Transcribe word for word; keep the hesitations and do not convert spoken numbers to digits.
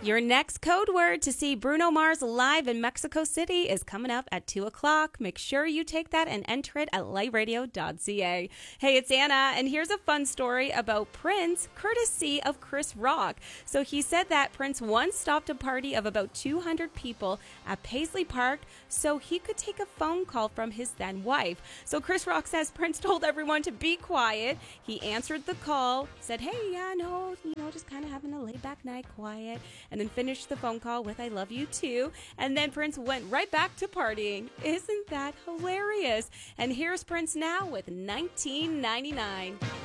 Your next code word to see Bruno Mars live in Mexico City is coming up at two o'clock. Make sure you take that and enter it at light radio dot c a. Hey, it's Anna, and here's a fun story about Prince, courtesy of Chris Rock. So he said that Prince once stopped a party of about two hundred people at Paisley Park so he could take a phone call from his then wife. So Chris Rock says Prince told everyone to be quiet. He answered the call, said, hey, yeah, no, you know, just kind of having a laid-back night, quiet, and then finished the phone call with I love you too. And then Prince went right back to partying. Isn't that hilarious? And here's Prince now with nineteen ninety-nine.